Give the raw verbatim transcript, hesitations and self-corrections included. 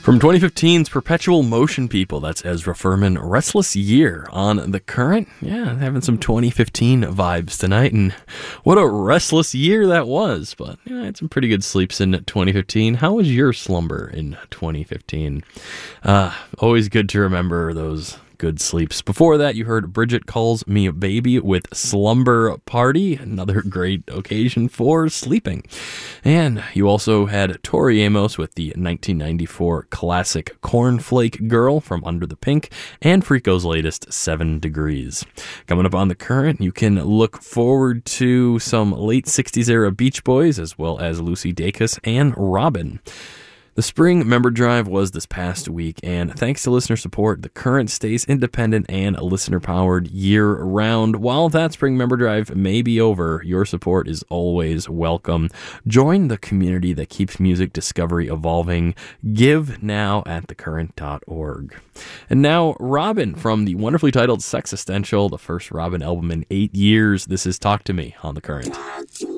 From twenty fifteen's Perpetual Motion People, that's Ezra Furman, Restless Year on The Current. Yeah, having some twenty fifteen vibes tonight, and what a restless year that was. But yeah, I had some pretty good sleeps in twenty fifteen. How was your slumber in twenty fifteen? Uh, always good to remember those good sleeps. Before that, you heard Bridget Calls Me a Baby with Slumber Party, another great occasion for sleeping. And you also had Tori Amos with the nineteen ninety-four classic Cornflake Girl from Under the Pink, and Frico's latest Seven Degrees. Coming up on The Current, you can look forward to some late sixties era Beach Boys, as well as Lucy Dacus and Robin. The Spring Member Drive was this past week, and thanks to listener support, The Current stays independent and listener-powered year-round. While that Spring Member Drive may be over, your support is always welcome. Join the community that keeps music discovery evolving. Give now at the current dot org. And now, Robin from the wonderfully titled Sex Essential, the first Robin album in eight years. This is Talk to Me on The Current.